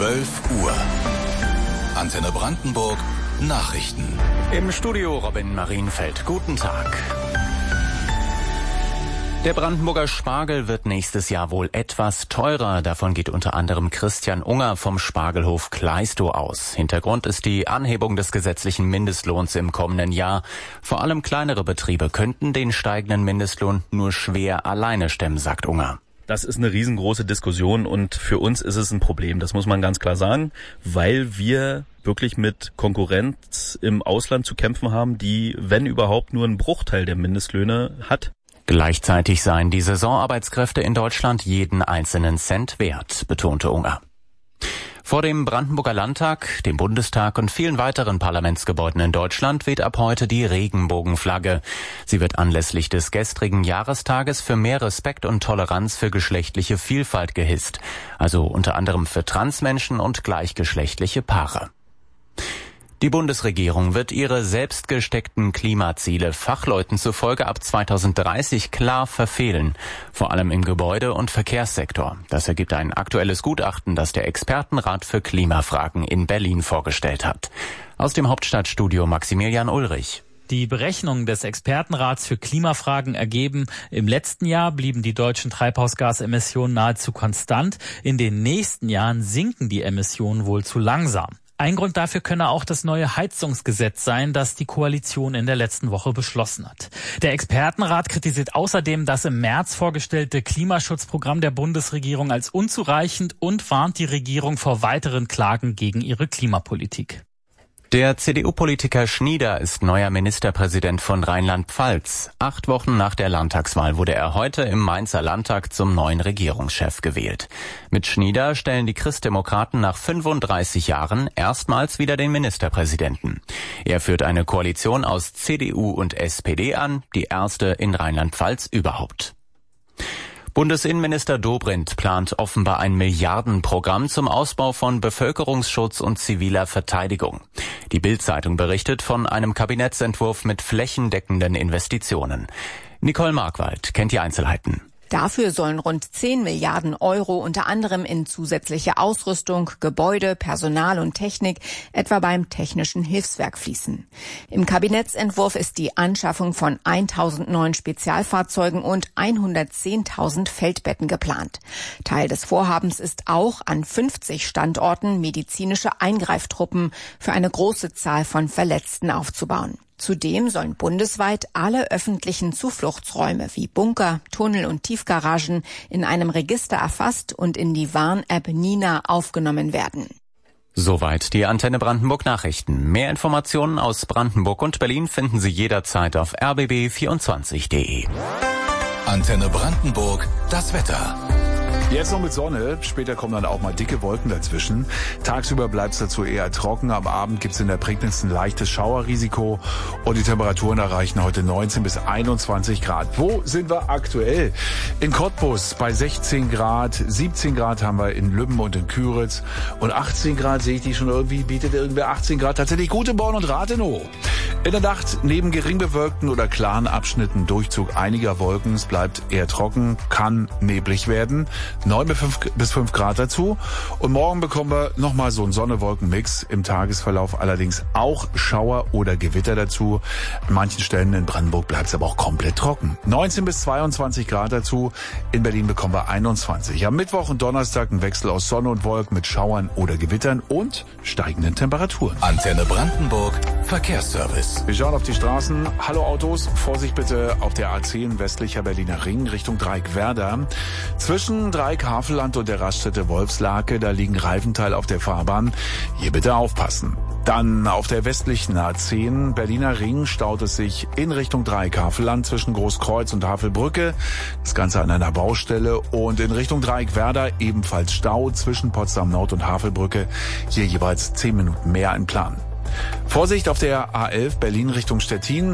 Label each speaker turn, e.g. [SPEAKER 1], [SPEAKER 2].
[SPEAKER 1] 12 Uhr. Antenne Brandenburg Nachrichten.
[SPEAKER 2] Im Studio Robin Marienfeld. Guten Tag. Der Brandenburger Spargel wird nächstes Jahr wohl etwas teurer. Davon geht unter anderem Christian Unger vom Spargelhof Kleistow aus. Hintergrund ist die Anhebung des gesetzlichen Mindestlohns im kommenden Jahr. Vor allem kleinere Betriebe könnten den steigenden Mindestlohn nur schwer alleine stemmen, sagt Unger.
[SPEAKER 3] Das ist eine riesengroße Diskussion und für uns ist es ein Problem, das muss man ganz klar sagen, weil wir wirklich mit Konkurrenz im Ausland zu kämpfen haben, die, wenn überhaupt, nur einen Bruchteil der Mindestlöhne hat.
[SPEAKER 2] Gleichzeitig seien die Saisonarbeitskräfte in Deutschland jeden einzelnen Cent wert, betonte Unger. Vor dem Brandenburger Landtag, dem Bundestag und vielen weiteren Parlamentsgebäuden in Deutschland weht ab heute die Regenbogenflagge. Sie wird anlässlich des gestrigen Jahrestages für mehr Respekt und Toleranz für geschlechtliche Vielfalt gehisst, also unter anderem für Transmenschen und gleichgeschlechtliche Paare. Die Bundesregierung wird ihre selbst gesteckten Klimaziele Fachleuten zufolge ab 2030 klar verfehlen, vor allem im Gebäude- und Verkehrssektor. Das ergibt ein aktuelles Gutachten, das der Expertenrat für Klimafragen in Berlin vorgestellt hat. Aus dem Hauptstadtstudio Maximilian Ulrich.
[SPEAKER 4] Die Berechnungen des Expertenrats für Klimafragen ergeben, im letzten Jahr blieben die deutschen Treibhausgasemissionen nahezu konstant. In den nächsten Jahren sinken die Emissionen wohl zu langsam. Ein Grund dafür könne auch das neue Heizungsgesetz sein, das die Koalition in der letzten Woche beschlossen hat. Der Expertenrat kritisiert außerdem das im März vorgestellte Klimaschutzprogramm der Bundesregierung als unzureichend und warnt die Regierung vor weiteren Klagen gegen ihre Klimapolitik.
[SPEAKER 2] Der CDU-Politiker Schnieder ist neuer Ministerpräsident von Rheinland-Pfalz. 8 Wochen nach der Landtagswahl wurde er heute im Mainzer Landtag zum neuen Regierungschef gewählt. Mit Schnieder stellen die Christdemokraten nach 35 Jahren erstmals wieder den Ministerpräsidenten. Er führt eine Koalition aus CDU und SPD an, die erste in Rheinland-Pfalz überhaupt. Bundesinnenminister Dobrindt plant offenbar ein Milliardenprogramm zum Ausbau von Bevölkerungsschutz und ziviler Verteidigung. Die Bild-Zeitung berichtet von einem Kabinettsentwurf mit flächendeckenden Investitionen. Nicole Markwald kennt die Einzelheiten.
[SPEAKER 5] Dafür sollen rund 10 Milliarden Euro unter anderem in zusätzliche Ausrüstung, Gebäude, Personal und Technik, etwa beim Technischen Hilfswerk fließen. Im Kabinettsentwurf ist die Anschaffung von 1.000 neuen Spezialfahrzeugen und 110.000 Feldbetten geplant. Teil des Vorhabens ist auch, an 50 Standorten medizinische Eingreiftruppen für eine große Zahl von Verletzten aufzubauen. Zudem sollen bundesweit alle öffentlichen Zufluchtsräume wie Bunker, Tunnel und Tiefgaragen in einem Register erfasst und in die Warn-App Nina aufgenommen werden.
[SPEAKER 2] Soweit die Antenne Brandenburg Nachrichten. Mehr Informationen aus Brandenburg und Berlin finden Sie jederzeit auf rbb24.de.
[SPEAKER 1] Antenne Brandenburg, das Wetter.
[SPEAKER 6] Jetzt noch mit Sonne, später kommen dann auch mal dicke Wolken dazwischen. Tagsüber bleibt es dazu eher trocken, am Abend gibt es in der Prignitz ein leichtes Schauerrisiko und die Temperaturen erreichen heute 19 bis 21 Grad. Wo sind wir aktuell? In Cottbus bei 16 Grad, 17 Grad haben wir in Lübben und in Küritz und 18 Grad sehe ich die schon irgendwie, bietet irgendwer 18 Grad tatsächlich gut in Born und Rathenow. In der Nacht neben gering bewölkten oder klaren Abschnitten Durchzug einiger Wolken, es bleibt eher trocken, kann neblig werden. 9 bis 5 Grad dazu. Und morgen bekommen wir nochmal so einen Sonne-Wolken-Mix. Im Tagesverlauf allerdings auch Schauer oder Gewitter dazu. An manchen Stellen in Brandenburg bleibt es aber auch komplett trocken. 19 bis 22 Grad dazu. In Berlin bekommen wir 21. Am Mittwoch und Donnerstag ein Wechsel aus Sonne und Wolken mit Schauern oder Gewittern und steigenden Temperaturen.
[SPEAKER 1] Antenne Brandenburg, Verkehrsservice.
[SPEAKER 6] Wir schauen auf die Straßen. Hallo Autos, Vorsicht bitte auf der A10 westlicher Berliner Ring Richtung Dreieck-Werder. Zwischen Dreieck-Havelland und der Raststätte Wolfslake, da liegen Reifenteile auf der Fahrbahn. Hier bitte aufpassen. Dann auf der westlichen A10 Berliner Ring staut es sich in Richtung Dreieck-Havelland zwischen Großkreuz und Havelbrücke. Das Ganze an einer Baustelle. Und in Richtung Dreieck-Werder ebenfalls Stau zwischen Potsdam Nord und Havelbrücke. Hier jeweils 10 Minuten mehr im Plan. Vorsicht auf der A11 Berlin Richtung Stettin.